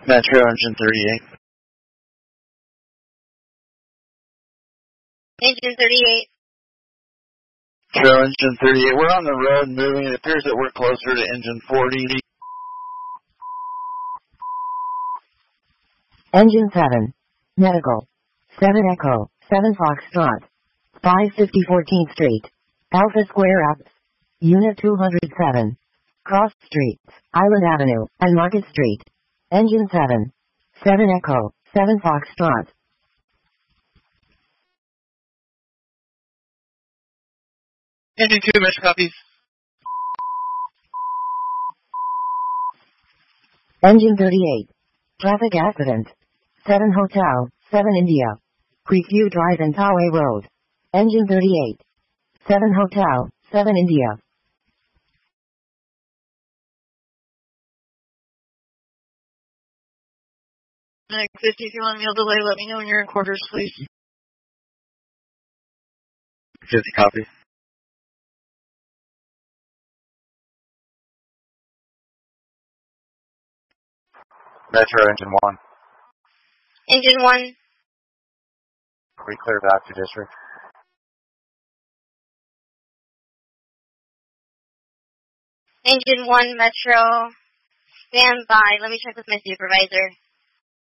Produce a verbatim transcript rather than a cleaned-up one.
Metro Engine thirty-eight. Engine thirty-eight. Metro Engine thirty-eight. We're on the road moving. It appears that we're closer to Engine forty. Engine seven. Medical. seven Echo. seven Foxtrot. five fifty fourteenth Street. Alpha Square Up. Unit two hundred seven. Cross Streets, Island Avenue, and Market Street. Engine seven. seven Echo. seven Foxtrot. Engine two, Metro copies. Engine thirty-eight. Traffic accident. seven Hotel, seven India. Creekview Drive and Poway Road. Engine thirty-eight. seven Hotel, seven India. Next fifty, if you want to meal delay, let me know when you're in quarters, please. fifty copy. Metro Engine one. Engine one. We clear back to district. Engine one, Metro. Stand by. Let me check with my supervisor.